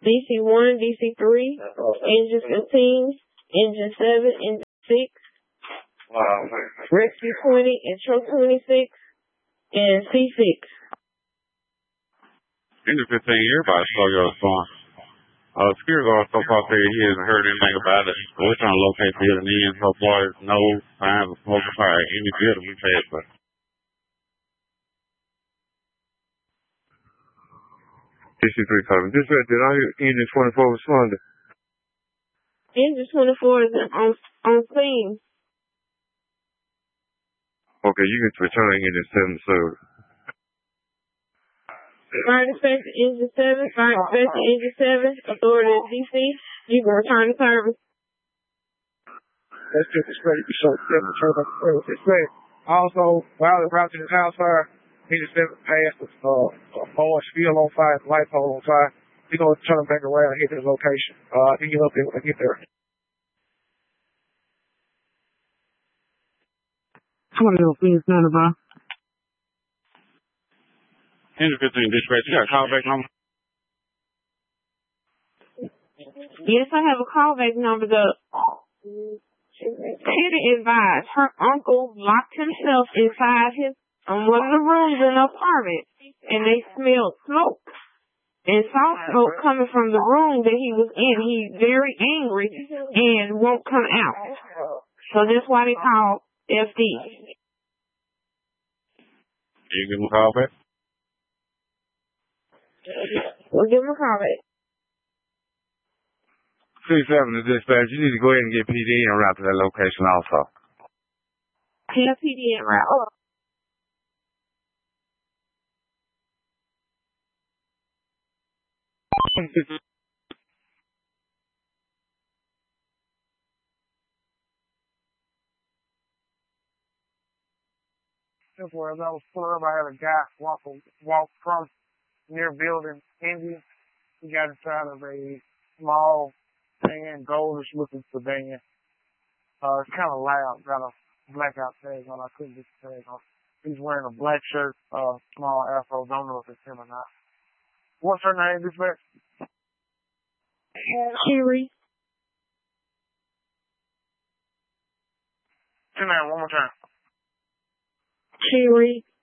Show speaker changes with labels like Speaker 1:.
Speaker 1: DC-1, DC-3, Engine 15, Engine 7, Engine 6, Rescue 20, Intro 26, and C6.
Speaker 2: Engine 15, everybody saw your response. Security guard so far said he hasn't heard anything about it. We're trying to locate the hidden end. So far, there's no signs of smoke or fire. Any building we passed by.
Speaker 3: DC-37. Dispatch, did I hear Engine 24 responded?
Speaker 1: Engine 24 is on scene.
Speaker 3: Okay, you can return Engine 7 service.
Speaker 1: Fire dispatch Engine 7, fire dispatch Engine 7, authority of DC, you can return to service.
Speaker 4: That's just straight. You show return to service. It's great. Also, while the route to the house fire, Engine 7 passed a orange field on fire, light pole on fire. We're going to turn back around and hit the location. I think you'll be able to get there.
Speaker 1: 20 Phoenix Center, bro.
Speaker 2: Engine 15 dispatch, you got a callback number?
Speaker 1: Yes, I have a callback number. The Peter advised her uncle locked himself inside one of the rooms in the apartment, and they smelled smoke and saw smoke coming from the room that he was in. He's very angry and won't come out. So that's why they call FD.
Speaker 2: You give him a call back?
Speaker 1: We'll give him a call back.
Speaker 3: 37 to dispatch, you need to go ahead and get PD en route to that location also.
Speaker 1: Yeah, PD en route.
Speaker 4: Simple as I was pulling up, I had a guy walk from near building Indian. He got inside of a small van, goldish looking sedan. It's kind of loud, got a blackout tag on. I couldn't get the tag on. He's wearing a black shirt, small afro. Don't know if it's him or not. What's her name, dispatch?
Speaker 1: Sherry.
Speaker 4: Say your name one more time.
Speaker 1: Sherry.